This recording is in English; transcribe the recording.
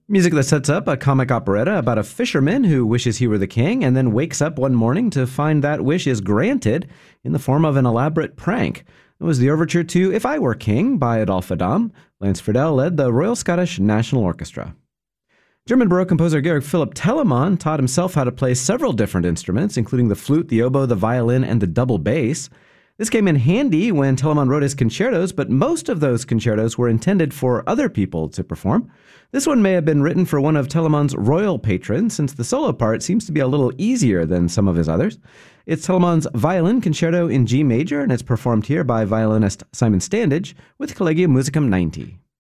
Music that sets up a comic operetta about a fisherman who wishes he were the king and then wakes up one morning to find that wish is granted in the form of an elaborate prank. It was the overture to If I Were King by Adolphe Adam. Lance Friedel led the Royal Scottish National Orchestra. German Baroque composer Georg Philipp Telemann taught himself how to play several different instruments, including the flute, the oboe, the violin, and the double bass. This came in handy when Telemann wrote his concertos, but most of those concertos were intended for other people to perform. This one may have been written for one of Telemann's royal patrons, since the solo part seems to be a little easier than some of his others. It's Telemann's Violin Concerto in G major, and it's performed here by violinist Simon Standage with Collegium Musicum 90.